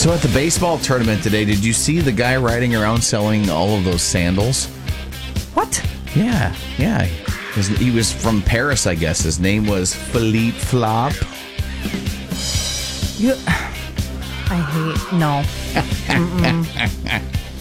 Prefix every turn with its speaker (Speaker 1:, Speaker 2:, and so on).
Speaker 1: So at the baseball tournament today, did you see the guy riding around selling all of those sandals?
Speaker 2: What?
Speaker 1: Yeah. He was from Paris, I guess. His name was Philippe Flop.
Speaker 2: I hate... No.